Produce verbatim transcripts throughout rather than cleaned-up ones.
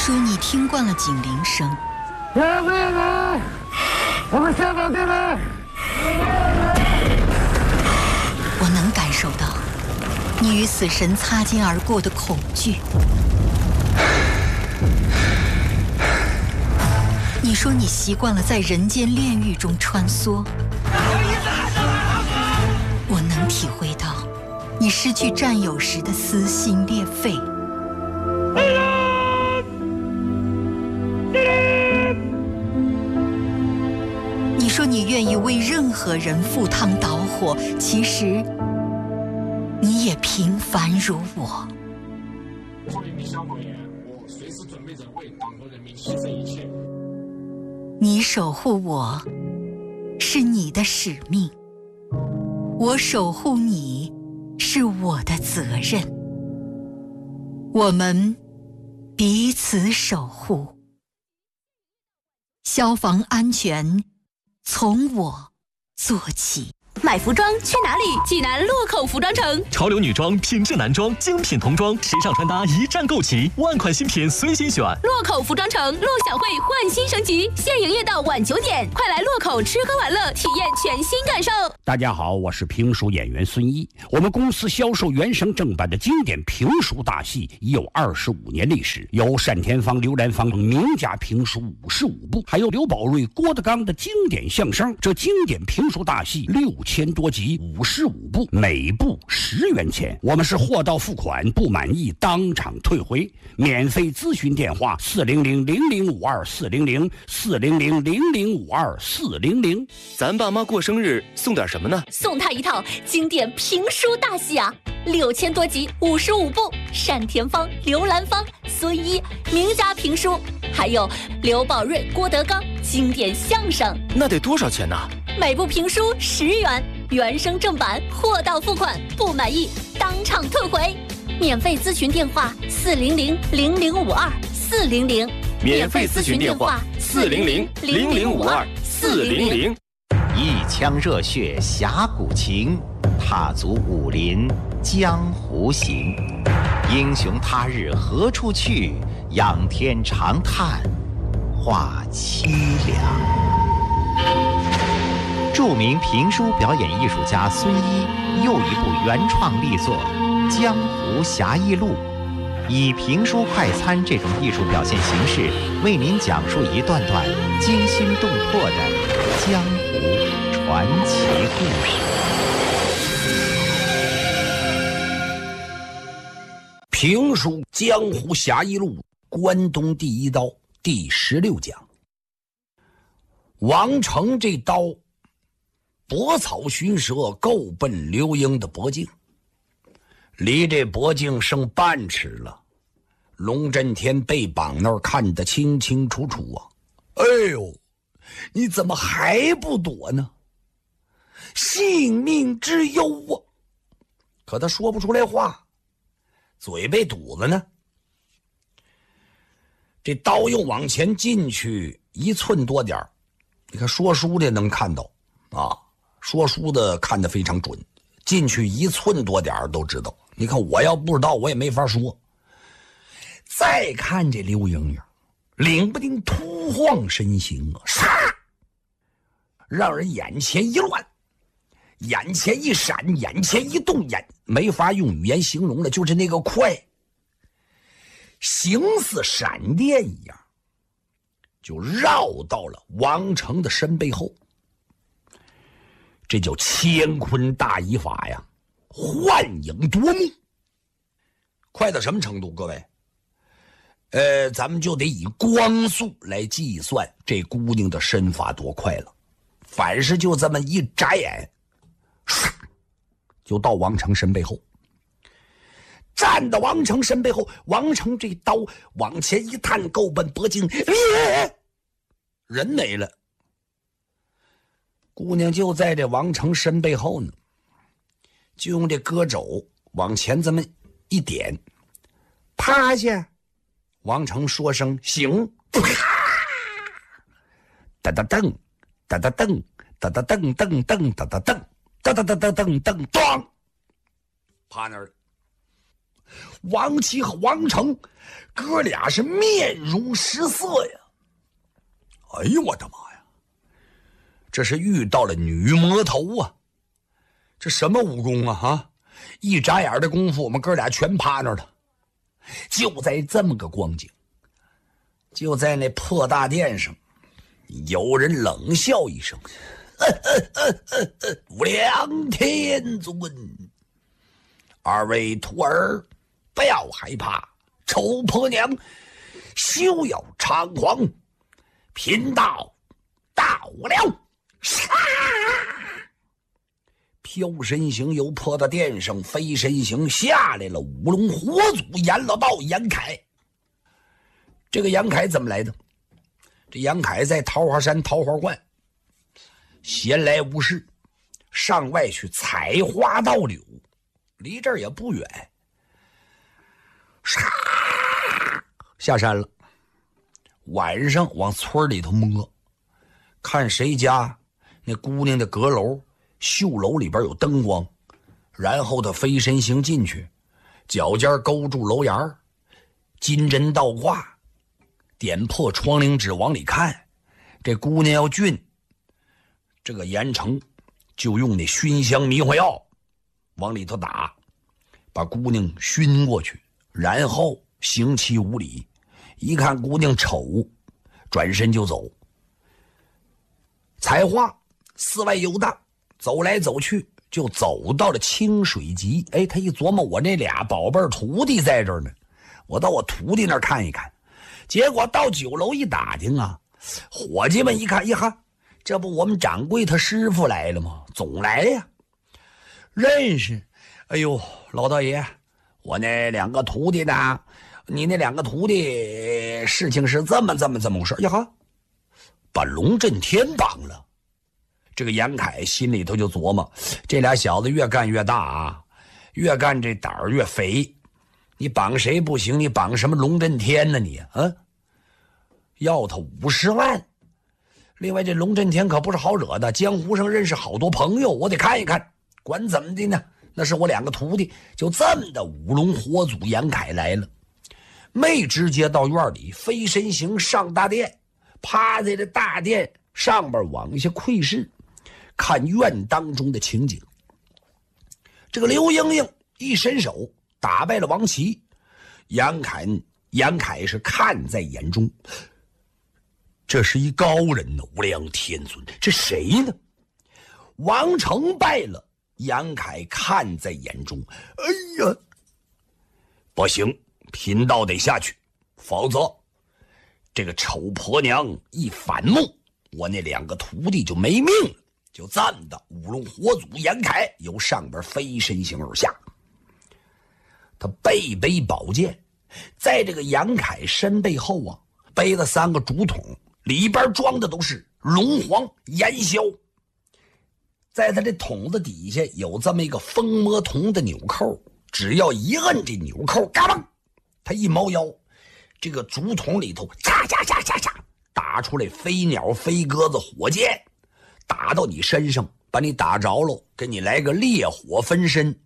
说你听惯了警铃声， 前面人，我们下岗进来。 我能感受到你与死神擦肩而过的恐惧。你说你习惯了在人间炼狱中穿梭，我能体会到你失去战友时的撕心裂肺。你说你愿意为任何人赴汤蹈火，其实你也平凡如我。 作为一名消防员，我随时准备着为党和人民牺牲一切。 你守护我，是你的使命；我守护你，是我的责任。我们彼此守护，消防安全从我做起。 买服装去哪里？济南洛口服装城， 潮流女装、品质男装、精品童装，时尚穿搭一站购齐，万款新品随心选。 洛口服装城，陆小慧焕新升级，现营业到晚九点，快来洛口吃喝玩乐，体验全新感受。 大家好，我是评书演员孙一。我们公司销售原声正版的经典评书大戏已有二十五年历史，有单田芳、刘兰芳名家评书五十五部，还有刘宝瑞、郭德纲的经典相声。这经典评书大戏六千多集，五十五部，每部十元钱。我们是货到付款，不满意当场退回。免费咨询电话：四零零零零五二四零零四零零零零五二四零零。 咱爸妈过生日送点什么呢？ 送他一套经典评书大戏啊，六千多集，五十五部，单田芳、刘兰芳、孙一名家评书，还有刘宝瑞、郭德纲经典相声。 那得多少钱呢？ 每部评书十元，原声正版，货到付款，不满意当场退回。免费咨询电话：四零零零零五二四零零。 免费咨询电话：四零零零零五二四零零。 一腔热血侠骨情，踏足武林江湖行。英雄他日何处去？仰天长叹话凄凉。著名评书表演艺术家孙一又一部原创力作《江湖侠义录》，以评书快餐这种艺术表现形式，为您讲述一段段惊心动魄的江湖传奇故事。 评书《江湖侠义录》关东第一刀第十六讲。王成这刀博草寻蛇，够奔刘英的脖颈，离这脖颈剩半尺了。龙震天被绑那儿看得清清楚楚啊！哎呦，你怎么还不躲呢？性命之忧啊！可他说不出来话，嘴被堵了呢。这刀又往前进去一寸多点儿，你看说书的能看到啊，说书的看得非常准，进去一寸多点儿都知道。你看我要不知道我也没法说。再看这刘英英，领不丁突晃身形啊，唰，让人眼前一乱，眼前一闪，眼前一动，眼没法用语言形容了，就是那个快，形似闪电一样，就绕到了王成的身背后。这叫乾坤大移法呀，幻影夺目。快到什么程度？各位，呃，咱们就得以光速来计算这姑娘的身法多快了。凡是就这么一眨眼，就到王成身背后，站到王成身背后，王成这刀往前一探，够奔脖颈，人没了。姑娘就在这王成身背后呢，就用这胳肘往前这么一点，趴下。王成说声行，啪，哒哒噔，哒哒噔，哒哒噔噔噔，哒哒噔，哒哒噔噔噔噔，咣，趴那儿了。 王琦和王成哥俩是面容失色呀。哎呦我的妈呀，这是遇到了女魔头啊！这什么武功啊哈！一眨眼的功夫，我们哥俩全趴那儿了。就在这么个光景，就在那破大殿上，有人冷笑一声：“无量天尊，二位徒儿不要害怕，丑婆娘休要猖狂，贫道到了。”杀！飘身形由破到殿上，飞身形下来了。五龙火祖严老道严凯。这个严凯怎么来的？这严凯在桃花山桃花观闲来无事，上外去采花盗柳，离这儿也不远。唰，下山了。晚上往村里头摸，看谁家那姑娘的阁楼绣楼里边有灯光，然后他飞身行进去，脚尖勾住楼檐，金针倒挂，点破窗棂纸往里看。这姑娘要俊，这个严城就用那熏香迷幻药往里头打，把姑娘熏过去，然后行其无礼。一看姑娘丑，转身就走。采花四外游荡，走来走去，就走到了清水集。哎，他一琢磨，我那俩宝贝徒弟在这儿呢，我到我徒弟那儿看一看。结果到酒楼一打听啊，伙计们一看，呀，这不我们掌柜他师傅来了吗？总来呀，认识。哎呦，老道爷，我那两个徒弟呢？你那两个徒弟事情是这么这么这么回事呀哈，把龙震天绑了。这个严凯心里头就琢磨，这俩小子越干越大啊，越干这胆儿越肥。你绑谁不行，你绑什么龙震天呢你啊？要他五十万。另外这龙震天可不是好惹的，江湖上认识好多朋友，我得看一看。管怎么的呢，那是我两个徒弟。就这么的，五龙火祖严凯来了，没直接到院里，飞身行上大殿，趴在这大殿上边往下窥视，看院当中的情景。这个刘英英一伸手打败了王琦，杨凯杨凯是看在眼中，这是一高人呢，无量天尊，这谁呢？王成败了，杨凯看在眼中，哎呀，不行，贫道得下去，否则这个丑婆娘一反目，我那两个徒弟就没命了。就这么的，五龙火祖严凯由上边飞身行而下，他背背宝剑，在这个杨凯身背后啊，背了三个竹筒，里边装的都是龙黄烟硝。在他这筒子底下有这么一个风魔铜的纽扣，只要一摁这纽扣，嘎嘣，他一猫腰，这个竹筒里头嚓嚓嚓嚓嚓打出来飞鸟飞鸽子火箭，打到你身上，把你打着喽，给你来个烈火分身。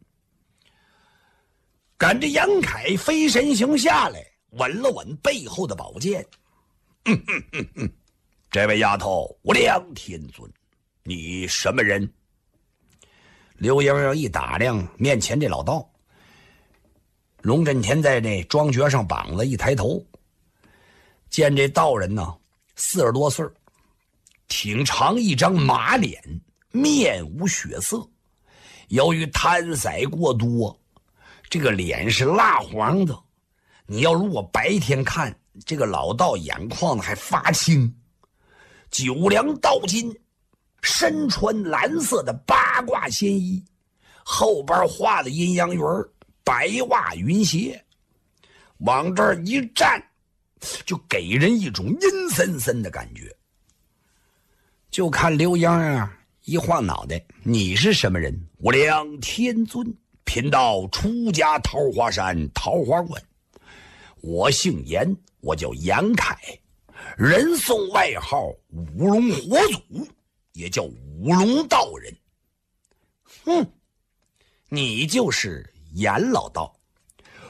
赶着杨凯飞身行下来，稳了稳背后的宝剑。嗯嗯嗯嗯，这位丫头，无量天尊，你什么人？刘英英一打量面前这老道，龙震天在这庄橛上绑了，一抬头见这道人呢，四十多岁，挺长一张马脸，面无血色，由于贪色过多，这个脸是蜡黄的。你要如果白天看，这个老道眼眶子还发青。九梁道金，身穿蓝色的八卦仙衣，后边画的阴阳鱼，白袜云鞋，往这儿一站，就给人一种阴森森的感觉。就看刘英啊一晃脑袋，你是什么人？无量天尊，贫道出家桃花山桃花观，我姓严，我叫严凯，人送外号五龙火祖，也叫五龙道人。哼，你就是严老道。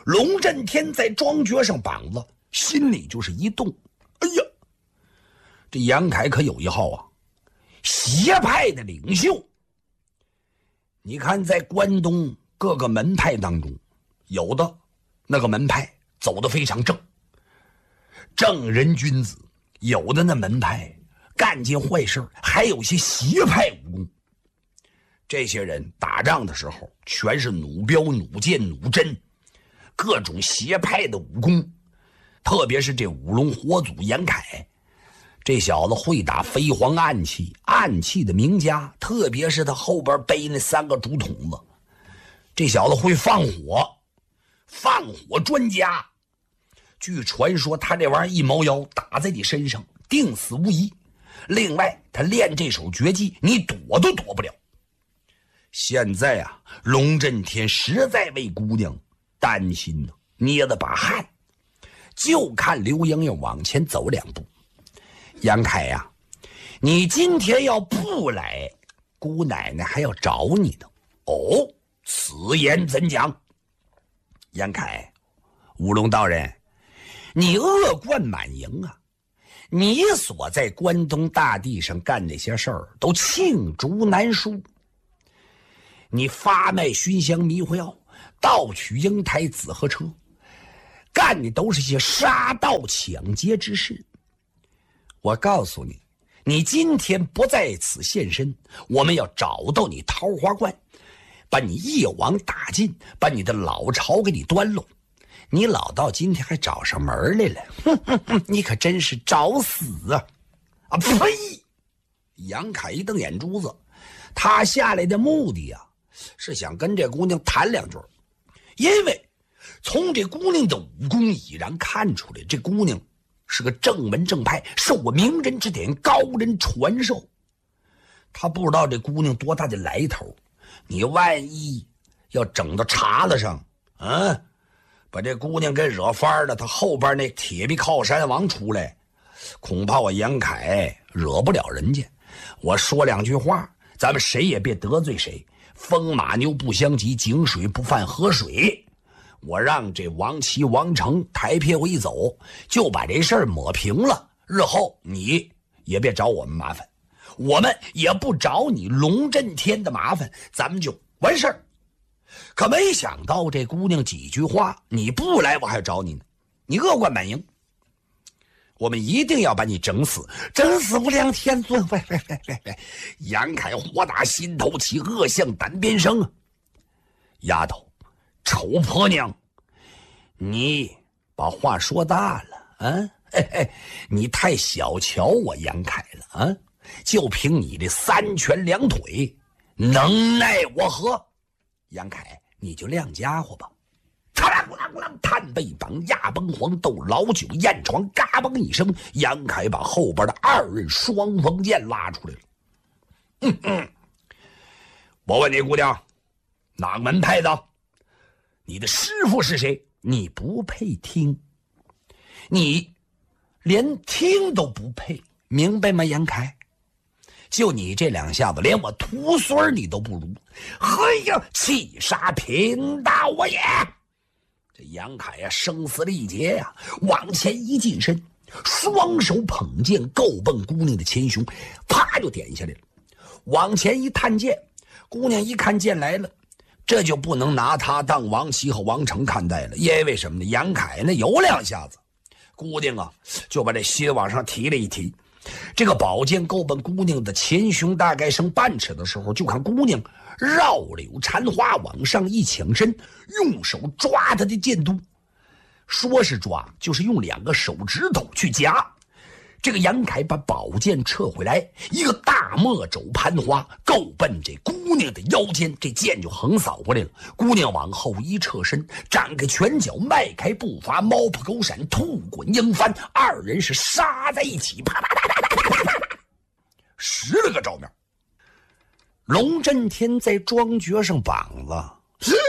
龙震天在庄橛上膀子，心里就是一动。哎呀，这杨凯可有一号啊，邪派的领袖。你看，在关东各个门派当中，有的那个门派走得非常正，正人君子；有的那门派干件坏事，还有些邪派武功。这些人打仗的时候，全是弩镖、弩箭、弩针，各种邪派的武功。特别是这五龙火祖严凯，这小子会打飞黄暗器，暗器的名家，特别是他后边背那三个竹筒子，这小子会放火，放火专家。据传说，他这玩意儿一毛腰打在你身上，定死无疑。另外，他练这手绝技，你躲都躲不了。现在啊，龙震天实在为姑娘担心呢，捏了把汗，就看刘莹莹往前走两步。杨凯呀、啊，你今天要不来，姑奶奶还要找你呢。哦，此言怎讲？杨凯，五龙道人，你恶贯满盈啊！你所在关东大地上干那些事儿，都罄竹难书。你发卖熏香迷惑药，盗取英台紫河车，干的都是些杀盗抢劫之事。我告诉你，你今天不在此现身，我们要找到你桃花关，把你一网打尽，把你的老巢给你端喽。你老到今天还找上门来了，哼哼哼，你可真是找死啊！啊呸！杨凯一瞪眼珠子，他下来的目的啊，是想跟这姑娘谈两句，因为从这姑娘的武功已然看出来，这姑娘是个正门正派，受我名人之点，高人传授。他不知道这姑娘多大的来头，你万一要整到茬子上，啊，把这姑娘给惹翻了，他后边那铁臂靠山王出来，恐怕我杨凯惹不了人家。我说两句话，咱们谁也别得罪谁，风马牛不相及，井水不犯河水。我让这王琦、王成抬屁股一走，就把这事儿抹平了。日后你也别找我们麻烦，我们也不找你龙震天的麻烦，咱们就完事儿。可没想到这姑娘几句话，你不来我还找你呢，你恶贯满盈，我们一定要把你整死，整死无量天尊！喂喂喂喂喂！杨凯火打心头起，恶向胆边生啊！丫头，丑婆娘，你把话说大了啊！嘿嘿，你太小瞧我杨凯了啊！就凭你这三拳两腿，能奈我何？杨凯，你就亮家伙吧！嚓啦咕啦咕啦，探背膀，压崩黄豆，老酒宴床，嘎嘣一声，杨凯把后边的二刃双锋剑拉出来了。嗯嗯，我问你姑娘，哪个门派的？你的师傅是谁？你不配听，你连听都不配，明白吗？杨凯，就你这两下子，连我徒孙你都不如。嘿呀，气杀贫道我也！这杨凯呀、啊，声嘶力竭呀、啊，往前一近身，双手捧剑，够奔姑娘的前胸，啪就点下来了。往前一探剑，姑娘一看剑来了，这就不能拿他当王琦和王成看待了，因为什么呢？杨凯呢有两下子，姑娘啊就把这心往上提了一提。这个宝剑够奔姑娘的前胸，大概剩半尺的时候，就看姑娘绕柳缠花往上一抢身，用手抓她的剑肚。说是抓，就是用两个手指头去夹。这个杨凯把宝剑撤回来，一个大墨肘攀花，够奔这姑娘的腰间，这剑就横扫过来了。姑娘往后一侧身，展开拳脚，迈开步伐，猫扑狗闪，兔滚鹰翻，二人是杀在一起，啪啪啪啪啪啪啪啪，十了个照面。龙震天在庄橛上绑了，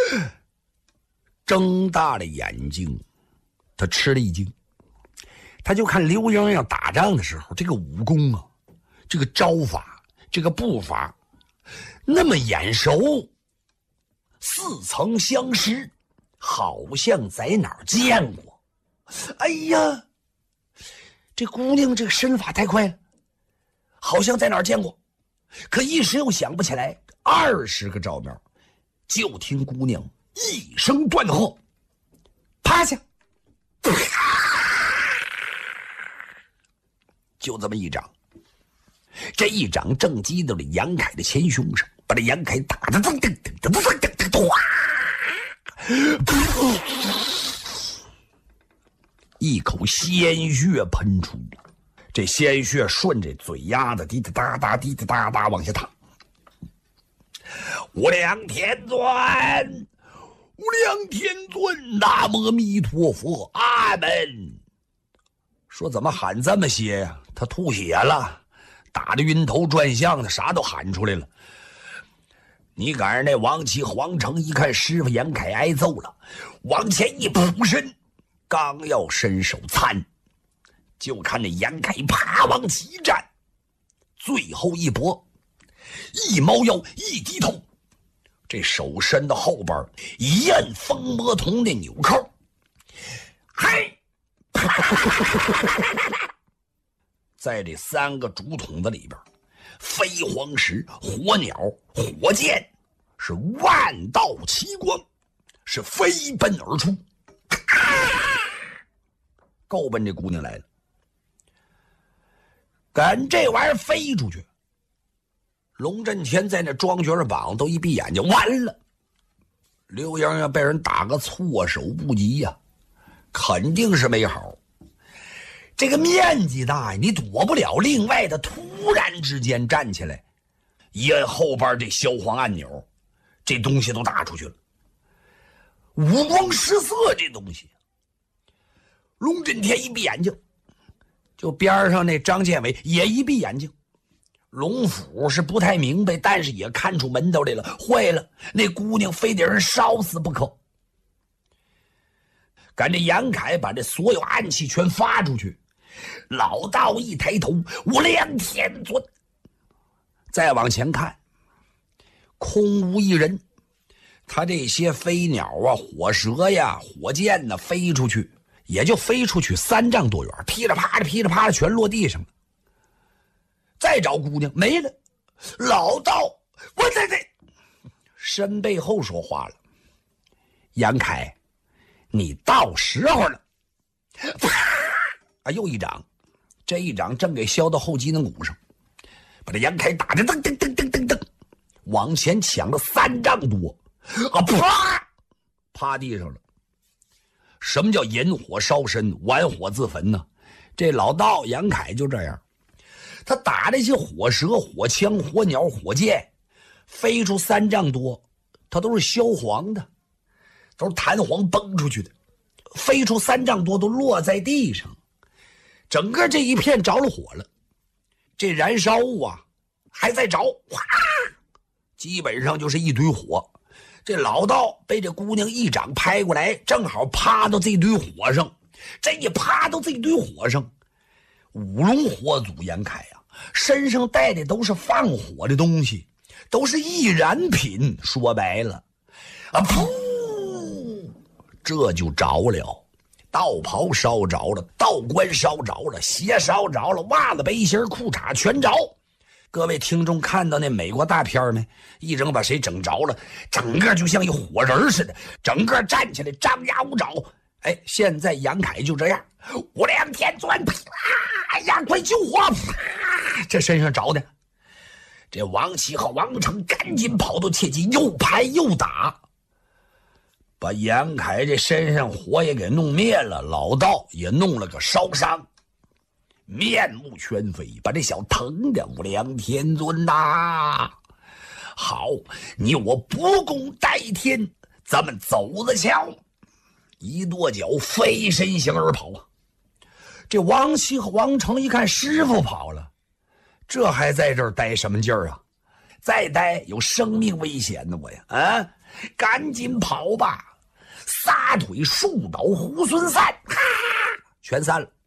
睁大了眼睛，他吃了一惊。他就看刘莹莹打仗的时候，这个武功啊，这个招法，这个步伐，那么眼熟，似曾相识。 好像在哪儿见过。哎呀，这姑娘这个身法太快了，好像在哪儿见过，可一时又想不起来。二十个照面，就听姑娘一声断喝：“趴下！”就这么一掌，这一掌正击到了杨凯的前胸上，把这杨凯打得噔噔噔噔噔噔噔，哗！一口鲜血喷出，这鲜血顺着嘴丫子滴滴答答滴滴答答往下淌。无量天尊，无量天尊，南无阿弥陀佛，阿门。说怎么喊这么些呀？他吐血了，打得晕头转向的，啥都喊出来了。你赶上那王七黄成一看师傅杨凯挨揍了，往前一扑身，刚要伸手参，就看那杨凯啪往起一站，最后一搏，一猫腰一低头，这手伸到后边一摁风魔铜的纽扣，嘿，在这三个竹筒子里边，飞黄石、火鸟、火箭是万道齐光，是飞奔而出，够奔这姑娘来了。赶这玩意儿飞出去，龙震天在那庄园榜都一闭眼睛，完了，刘洋洋被人打个措手不及呀、啊，肯定是没好。这个面积大呀，你躲不了。另外的突然之间站起来，一摁后边这消黄按钮，这东西都打出去了，五光十色。这东西，龙震天一闭眼睛，就边上那张建伟也一闭眼睛。龙府是不太明白，但是也看出门道来了。坏了，那姑娘非得人烧死不可。赶着杨凯把这所有暗器全发出去，老道一抬头，无量天尊。再往前看，空无一人。他这些飞鸟啊、火蛇呀、火箭呢，飞出去也就飞出去三丈多远，噼里啪啦噼里啪啦全落地上了。再找姑娘没了。老道，我在这身背后说话了：“杨凯，你到时候了。”啊，又一掌，这一掌正给削到后脊梁骨上，把这杨凯打得噔噔噔噔噔噔，往前抢了三丈多，啊，啪，趴地上了。什么叫引火烧身，玩火自焚呢？这老道杨凯就这样，他打那些火蛇、火枪、火鸟、火箭，飞出三丈多，他都是消黄的，都是弹簧崩出去的，飞出三丈多都落在地上，整个这一片着了火了。这燃烧物啊还在着，哗，基本上就是一堆火。这老道被这姑娘一掌拍过来，正好趴到这堆火上。这一趴到这堆火上，五龙火祖杨凯啊，身上带的都是放火的东西，都是易燃品。说白了，啊噗，这就着了。道袍烧着了，道冠烧着了，鞋烧着了，袜子、背心、裤衩全着。各位听众看到那美国大片没？一整把谁整着了，整个就像一火人似的，整个站起来张牙舞爪。哎，现在杨凯就这样，无量天尊，哎呀，快救火！啪，这身上着的，这王琦和王成赶紧跑到切机，又拍又打，把杨凯这身上火也给弄灭了，老道也弄了个烧伤，面目全非，把这小疼的无量天尊呐、啊！好，你我不共戴天，咱们走着瞧。一跺脚飞身形而跑啊！这王琦和王成一看师傅跑了，这还在这儿待什么劲儿啊？再待有生命危险的我呀！啊，赶紧跑吧！撒腿树倒猢狲散，哈，全散了。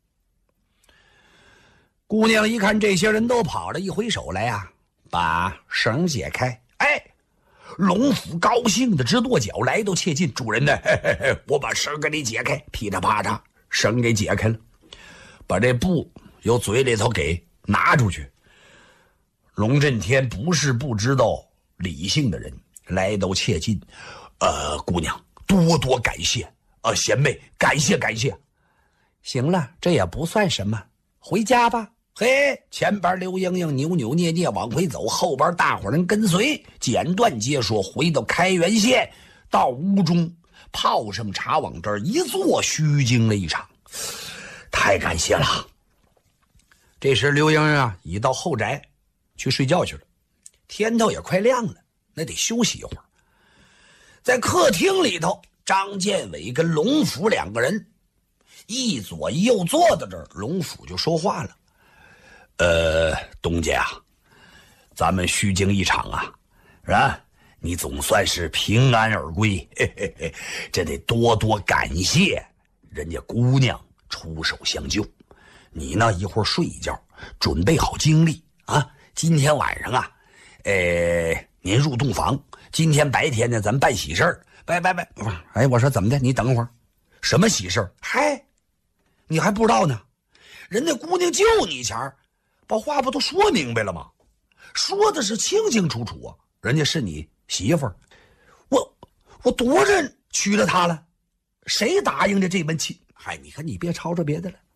姑娘一看这些人都跑了，一挥手来呀、啊，把绳解开。哎， 龙府高兴的直跺脚，来到切近，主人呢，嘿嘿嘿，我把绳给你解开，噼里啪嚓，绳给解开了，把这布由嘴里头给拿出去。龙震天不是不知道理性的人，来到切近，呃，姑娘，多多感谢，呃，贤妹，感谢感谢。行了，这也不算什么，回家吧。嘿，前边刘英英扭扭捏捏往回走，后边大伙人跟随，简短接说，回到开原县，到屋中泡上茶，往这儿一坐，虚惊了一场。太感谢了。这时刘英英啊，已到后宅去睡觉去了，天头也快亮了，那得休息一会儿。在客厅里头，张建伟跟龙府两个人一左一右坐在这儿，龙府就说话了。呃，东家啊，咱们虚惊一场啊，是吧？你总算是平安而归，嘿嘿嘿，这得多多感谢人家姑娘出手相救。你呢，一会儿睡一觉，准备好精力啊。今天晚上啊，呃，您入洞房。今天白天呢，咱办喜事儿。拜拜拜。哎，我说怎么的？你等会儿，什么喜事儿？嗨，你还不知道呢？人家姑娘救你前儿，把话不都说明白了吗？说的是清清楚楚啊，人家是你媳妇儿，我我多着娶了她了，谁答应的这门亲？嗨，你看你别吵吵别的了。